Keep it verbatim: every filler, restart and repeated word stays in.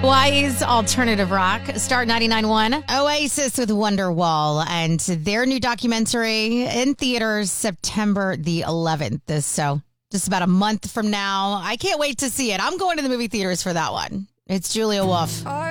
Hawaii's alternative rock. Start ninety-nine point one. Oasis with Wonderwall and their new documentary in theaters September the eleventh. So just about a month from now. I can't wait to see it. I'm going to the movie theaters for that one. It's Julia Wolf.